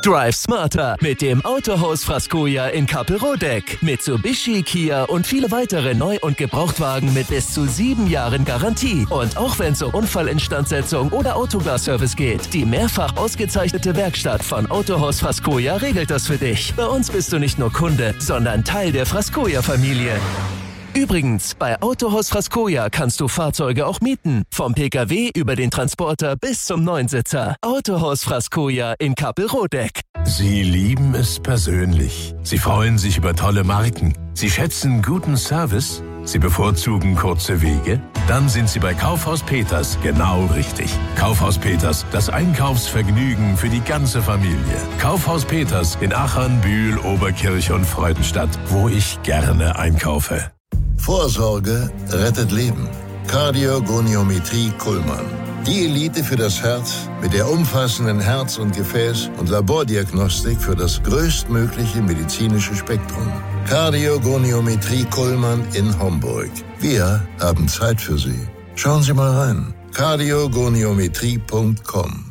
Drive smarter mit dem Autohaus Frascoja in Kappelrodeck. Mitsubishi, Kia und viele weitere Neu- und Gebrauchtwagen mit bis zu 7 Jahren Garantie. Und auch wenn es um Unfallinstandsetzung oder Autoglas-Service geht, die mehrfach ausgezeichnete Werkstatt von Autohaus Frascoja regelt das für dich. Bei uns bist du nicht nur Kunde, sondern Teil der Frascoja-Familie. Übrigens, bei Autohaus Frascoja kannst du Fahrzeuge auch mieten. Vom Pkw über den Transporter bis zum Neunsitzer. Autohaus Frascoja in Kappelrodeck. Sie lieben es persönlich. Sie freuen sich über tolle Marken. Sie schätzen guten Service. Sie bevorzugen kurze Wege? Dann sind Sie bei Kaufhaus Peters genau richtig. Kaufhaus Peters, das Einkaufsvergnügen für die ganze Familie. Kaufhaus Peters in Achern, Bühl, Oberkirch und Freudenstadt, wo ich gerne einkaufe. Vorsorge rettet Leben. Kardiogoniometrie Kuhlmann. Die Elite für das Herz mit der umfassenden Herz- und Gefäß- und Labordiagnostik für das größtmögliche medizinische Spektrum. Kardiogoniometrie Kuhlmann in Homburg. Wir haben Zeit für Sie. Schauen Sie mal rein. kardiogoniometrie.com.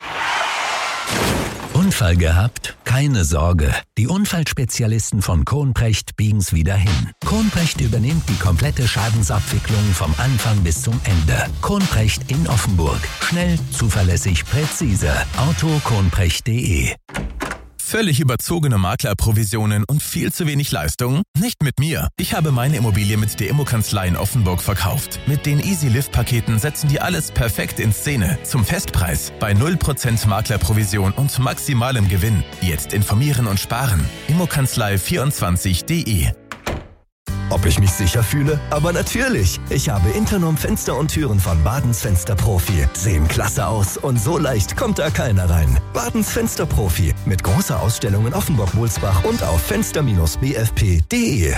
Unfall gehabt? Keine Sorge. Die Unfallspezialisten von Kohnprecht biegen's wieder hin. Kohnprecht übernimmt die komplette Schadensabwicklung vom Anfang bis zum Ende. Kohnprecht in Offenburg. Schnell, zuverlässig, präzise. autokohnprecht.de. Völlig überzogene Maklerprovisionen und viel zu wenig Leistung? Nicht mit mir. Ich habe meine Immobilie mit der Immo-Kanzlei in Offenburg verkauft. Mit den Easy-Lift-Paketen setzen die alles perfekt in Szene. Zum Festpreis. Bei 0% Maklerprovision und maximalem Gewinn. Jetzt informieren und sparen. immokanzlei24.de. Ob ich mich sicher fühle? Aber natürlich! Ich habe Internorm Fenster und Türen von Badens Fensterprofi. Sehen klasse aus und so leicht kommt da keiner rein. Badens Fensterprofi mit großer Ausstellung in Offenburg-Mulzbach und auf fenster-bfp.de.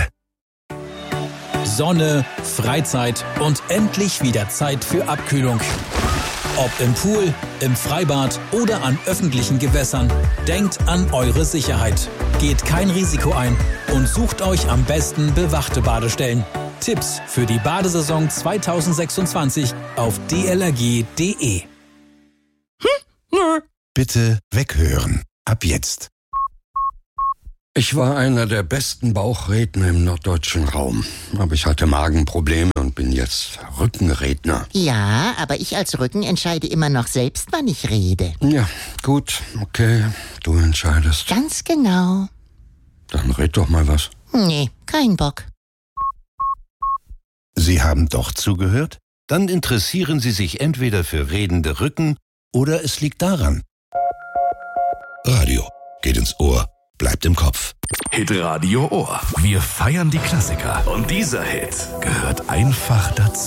Sonne, Freizeit und endlich wieder Zeit für Abkühlung. Ob im Pool, im Freibad oder an öffentlichen Gewässern, denkt an eure Sicherheit. Geht kein Risiko ein und sucht euch am besten bewachte Badestellen. Tipps für die Badesaison 2026 auf dlrg.de. Bitte weghören. Ab jetzt. Ich war einer der besten Bauchredner im norddeutschen Raum. Aber ich hatte Magenprobleme und bin jetzt Rückenredner. Ja, aber ich als Rücken entscheide immer noch selbst, wann ich rede. Ja, gut, okay. Du entscheidest. Ganz genau. Dann red doch mal was. Nee, kein Bock. Sie haben doch zugehört? Dann interessieren Sie sich entweder für redende Rücken oder es liegt daran. Radio geht ins Ohr, bleibt im Kopf. Hitradio Ohr. Wir feiern die Klassiker. Und dieser Hit gehört einfach dazu.